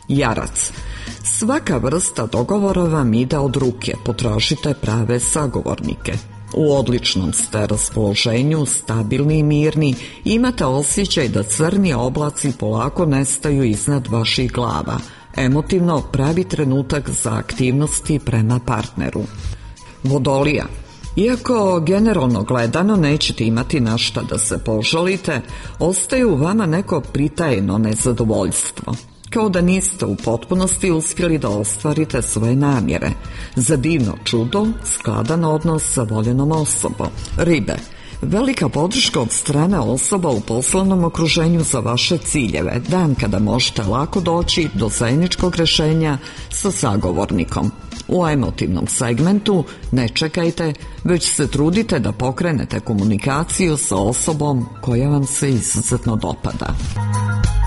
Jarac. Svaka vrsta dogovora vam ide od ruke, potražite prave sagovornike. U odličnom ste raspoloženju, stabilni i mirni, imate osjećaj da crni oblaci polako nestaju iznad vaših glava. Emotivno pravi trenutak za aktivnosti prema partneru. Vodolija. Iako generalno gledano nećete imati na šta da se požalite, ostaje u vama neko pritajeno nezadovoljstvo. Kao da niste u potpunosti uspjeli da ostvarite svoje namjere. Za divno čudo, skladan odnos sa voljenom osobom. Ribe. Velika podrška od strane osoba u poslovnom okruženju za vaše ciljeve, dan kada možete lako doći do zajedničkog rješenja sa sagovornikom. U emotivnom segmentu ne čekajte, već se trudite da pokrenete komunikaciju sa osobom koja vam se izuzetno dopada.